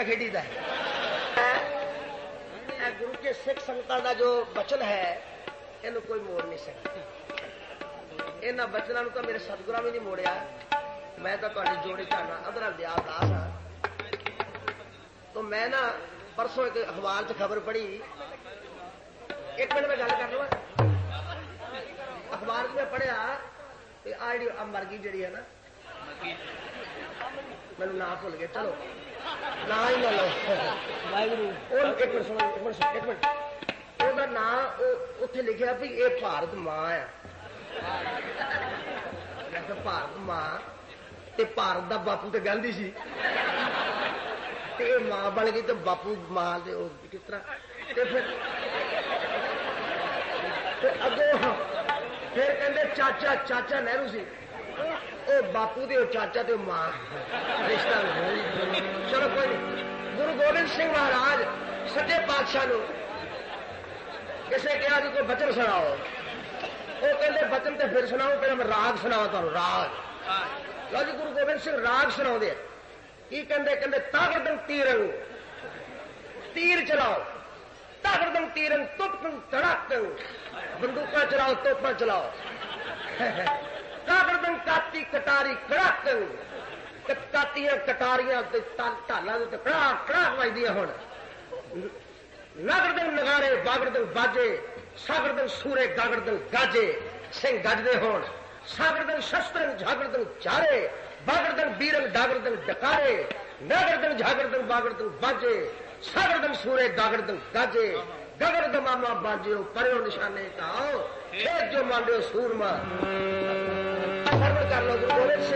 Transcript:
کنجا کھیڈی دا گرو کے سکھ سنگتوں کا جو بچن ہے یہ کوئی موڑ نہیں سکتا یہاں بچنوں تو میرے ستگرا بھی نہیں موڑیا میں تو تاری جوڑی چاہنا ادھر دیا داس ہاں تو میں نا پرسوں ایک اخبار سے خبر پڑھی ایک منٹ میں گل کر لوں اخبار میں پڑھیا آ جی مرگی جڑی ہے نا میرے نام بھول گئے چلو نہ ہی نہ لو ایک منٹ وہ نام اتنے لکھا بھی یہ بھارت ماں ہے بھارت ماں بھارت دا باپو تو گاندھی سی ماں بن گئی تو باپو ماں کس طرح اگوں پھر کہندے چاچا چاچا نہرو سی وہ باپو دے چاچا تے ماں رشتہ چلو کوئی نہیں گرو گوبند سنگھ مہاراج سچے پادشاہ نو کسے کہا جی کوئی بچن سناؤ وہ کہندے بچن تے پھر سناؤ پہلے میں راگ سناؤ تمہیں راگ لو جی گرو گوبند سنگھ راگ سنا دے کی کہندے تاغردن تیرنگ تیر چلاؤ تاغردن تیرنگ توپن تڑاکن بندوقاں چلاؤ توپاں چلاؤ تاغردن کاتی کٹاری کڑاکن کاتیاں کٹاریاں ٹالاں تے کڑاک کڑاک وجدیاں ہن ناگردن نگارے باگردن باجے ساگردن سورے گاگردن گاجے سنگھ گجدے ہون ساگردن شسترن جھاگردن چارے باگردن بیرن ڈاگردن ڈکارے ناگردن جھاگردن باگردن باجے ساگردن سورے گاگردن گاجے گگردن ماما باجے پریو نشانے کا کھیت جو مانڈو سورما کر لو